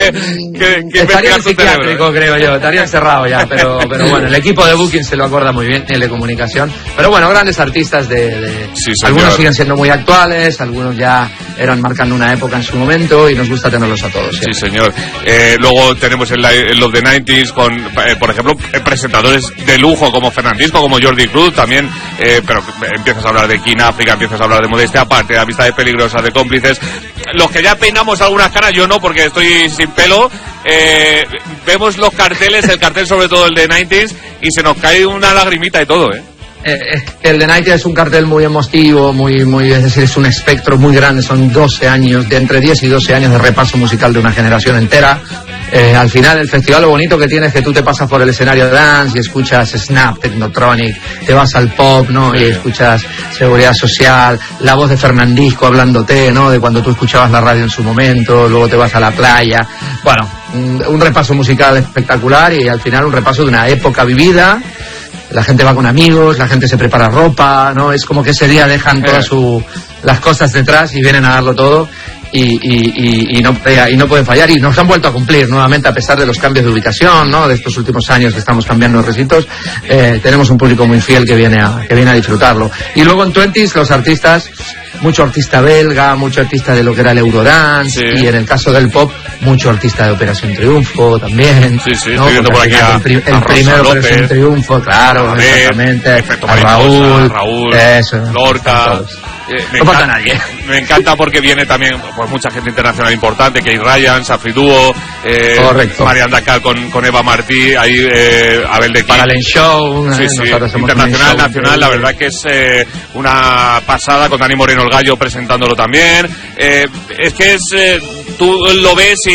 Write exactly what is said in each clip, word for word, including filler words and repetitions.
que, que estaría en psiquiátrico, creo yo, estaría encerrado ya, pero, pero bueno, el equipo de booking se lo acuerda muy bien, el de comunicación, pero bueno, grandes artistas de, de sí, algunos siguen siendo muy actuales, algunos ya eran marcando una época en su momento y nos gusta tenerlos a todos. Sí, sí señor. Eh, luego tenemos en, la, en los de nineties con, eh, por ejemplo, eh, presentadores de lujo como Fernandisco, como Jordi Cruz también, eh, pero empiezas a hablar de King África, empiezas a hablar de Modestia Aparte, de Amistades Peligrosas, de Cómplices. Los que ya peinamos algunas caras, yo no, porque estoy sin pelo, eh, vemos los carteles, el cartel sobre todo el de nineties, y se nos cae una lagrimita y todo, ¿eh? Eh, el de nineties es un cartel muy emotivo, muy, muy, es decir, es un espectro muy grande, son doce años, de entre diez y doce años de repaso musical de una generación entera. Eh, al final el festival lo bonito que tiene es que tú te pasas por el escenario de dance y escuchas Snap, Technotronic, te vas al pop, ¿no? Y escuchas Seguridad Social, la voz de Fernandisco hablándote, ¿no? De cuando tú escuchabas la radio en su momento, luego te vas a la playa. Bueno, un, un repaso musical espectacular y al final un repaso de una época vivida. La gente va con amigos, la gente se prepara ropa, ¿no? Es como que ese día dejan todas su, las cosas detrás y vienen a darlo todo y, y, y, y, no, y no pueden fallar. Y nos han vuelto a cumplir nuevamente a pesar de los cambios de ubicación, ¿no? De estos últimos años que estamos cambiando los recintos, eh, tenemos un público muy fiel que viene a, que viene a disfrutarlo. Y luego en Twenties los artistas, mucho artista belga, mucho artista de lo que era el Eurodance, sí. Y en el caso del pop, mucho artista de Operación Triunfo también. Sí, sí, ¿no? estoy viendo por aquí a, el, pri el a primero López, Operación Triunfo, claro, ver, exactamente. Efecto a Raúl, Raúl, eso, Lorca. Eh, no falta nadie. Me encanta porque viene también pues mucha gente internacional importante, Kate Ryan, Safri Duo, eh, Marian Dakar con, con Eva Martí, ahí eh, Abel de King. Paralel Show, sí, sí, internacional, show, nacional, la verdad que es eh, una pasada, con Dani Moreno el Gallo presentándolo también. Eh, es que es eh, tú lo ves y,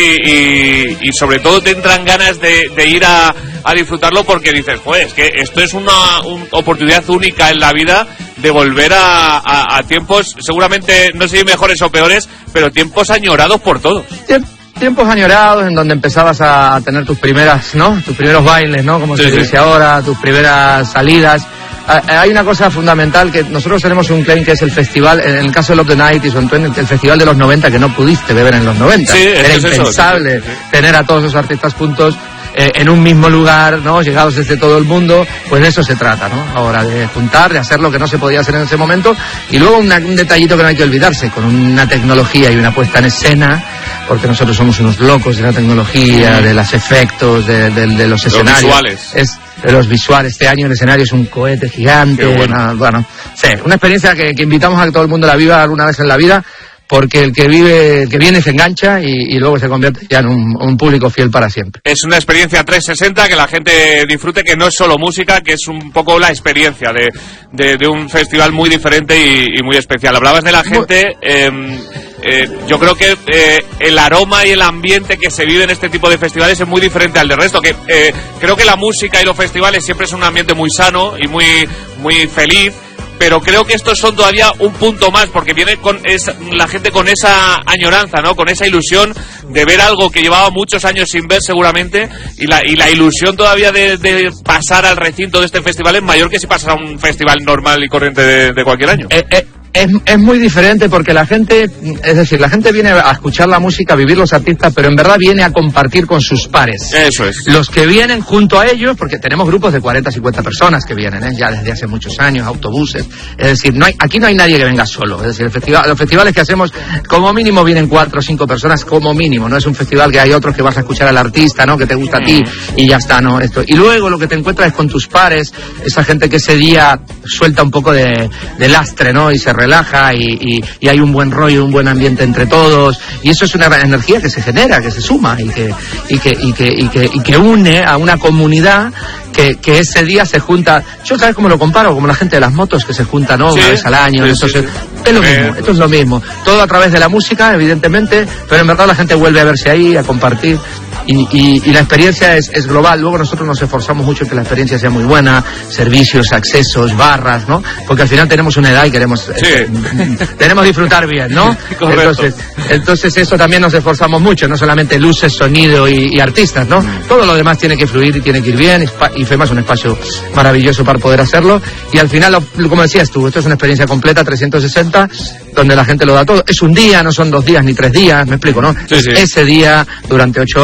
y, y sobre todo te entran ganas de, de ir a, a disfrutarlo porque dices, pues, que esto es una, una oportunidad única en la vida de volver a, a, a tiempos, seguramente, no sé si mejores o peores, pero tiempos añorados por todos. Tiempos añorados en donde empezabas a tener tus primeras, ¿no? Tus primeros bailes, ¿no? Como sí, se dice sí. ahora, tus primeras salidas. Hay una cosa fundamental que nosotros tenemos un claim que es el festival, en el caso de Love the nineties o en el festival de los noventa, que no pudiste beber en los noventa. Sí, Era es impensable eso, sí, sí. tener a todos esos artistas juntos eh, en un mismo lugar, ¿no? Llegados desde todo el mundo, pues de eso se trata, ¿no? Ahora, de juntar, de hacer lo que no se podía hacer en ese momento. Y luego una, un detallito que no hay que olvidarse, con una tecnología y una puesta en escena, porque nosotros somos unos locos de la tecnología, de los efectos, de, de, de los escenarios. Los visuales. Es, de los visuales. Este año el escenario es un cohete gigante. Bueno. Una, bueno, sí, una experiencia que, que invitamos a que todo el mundo la viva alguna vez en la vida, porque el que vive, el que viene se engancha y, y luego se convierte ya en un, un público fiel para siempre. Es una experiencia trescientos sesenta que la gente disfrute, que no es solo música, que es un poco la experiencia de, de, de un festival muy diferente y, y muy especial. Hablabas de la gente, eh, eh, yo creo que eh, el aroma y el ambiente que se vive en este tipo de festivales es muy diferente al del resto, que eh, creo que la música y los festivales siempre es un ambiente muy sano y muy, muy feliz. Pero creo que estos son todavía un punto más, porque viene con esa, la gente con esa añoranza, ¿no? Con esa ilusión de ver algo que llevaba muchos años sin ver seguramente, y la, y la ilusión todavía de, de pasar al recinto de este festival es mayor que si pasara a un festival normal y corriente de, de cualquier año. Eh, eh. Es, es muy diferente porque la gente, es decir, la gente viene a escuchar la música, a vivir los artistas, pero en verdad viene a compartir con sus pares. Eso es. Los que vienen junto a ellos, porque tenemos grupos de cuarenta, cincuenta personas que vienen, ¿eh? Ya desde hace muchos años, autobuses. Es decir, no hay, aquí no hay nadie que venga solo. Es decir, el festival, los festivales que hacemos, como mínimo vienen cuatro o cinco personas, como mínimo. No es un festival que hay otros que vas a escuchar al artista, ¿no? Que te gusta a ti y ya está, ¿no? Esto. Y luego lo que te encuentras es con tus pares, esa gente que ese día suelta un poco de, de lastre, ¿no? Y se relaja y, y, y hay un buen rollo, un buen ambiente entre todos, y eso es una energía que se genera, que se suma y que, y que, y que, y que, y que une a una comunidad que, que ese día se junta. Yo, ¿sabes cómo lo comparo? Como la gente de las motos que se junta, ¿no? Sí, una vez al año. Sí, entonces, sí, sí. Es lo mismo, esto es lo mismo. Todo a través de la música, evidentemente, pero en verdad la gente vuelve a verse ahí, a compartir. Y, y, y la experiencia es, es global. Luego nosotros nos esforzamos mucho en que la experiencia sea muy buena, servicios, accesos, barras, ¿no? Porque al final tenemos una edad y queremos sí. eh, tenemos disfrutar bien, ¿no? Entonces, entonces eso también nos esforzamos mucho, no solamente luces, sonido y, y artistas, ¿no? Todo lo demás tiene que fluir y tiene que ir bien, y, y FEMA es un espacio maravilloso para poder hacerlo, y al final, como decías tú, esto es una experiencia completa, trescientos sesenta, donde la gente lo da todo. Es un día, no son dos días ni tres días, me explico, ¿no? Sí, sí. Ese día, durante ocho horas.